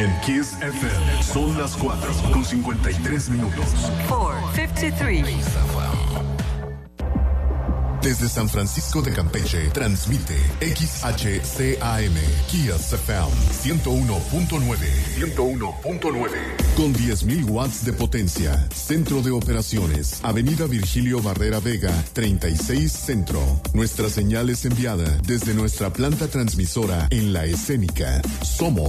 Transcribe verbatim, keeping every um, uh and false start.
En Kiss F M son las cuatro con cincuenta y tres minutos. cuatro cincuenta y tres. Desde San Francisco de Campeche, transmite X H C A M, Kiss F M, ciento uno punto nueve. ciento uno punto nueve. Con diez mil watts de potencia. Centro de operaciones. Avenida Virgilio Barrera Vega, treinta y seis Centro. Nuestra señal es enviada desde nuestra planta transmisora en La Escénica. Somos